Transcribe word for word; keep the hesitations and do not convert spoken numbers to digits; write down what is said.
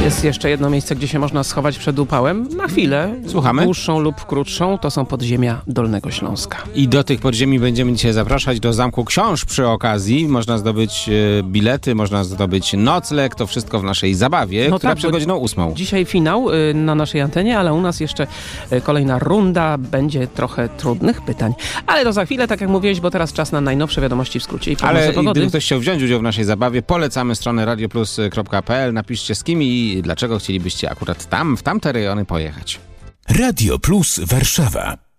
Jest jeszcze jedno miejsce, gdzie się można schować przed upałem. Na chwilę. Słuchamy. Dłuższą lub krótszą. To są podziemia Dolnego Śląska. I do tych podziemi będziemy dzisiaj zapraszać do Zamku Książ przy okazji. Można zdobyć e, bilety, można zdobyć nocleg. To wszystko w naszej zabawie, No która tak, przed bo godziną ósmą. Dzisiaj finał y, na naszej antenie, ale u nas jeszcze y, kolejna runda. Będzie trochę trudnych pytań. Ale to za chwilę, tak jak mówiłeś, bo teraz czas na najnowsze wiadomości w skrócie i prognozy Ale pogody. gdyby ktoś chciał wziąć udział w naszej zabawie, polecamy stronę radioplus kropka p l. Napiszcie z kim i dlaczego chcielibyście akurat tam, w tamte rejony pojechać. Radio Plus Warszawa.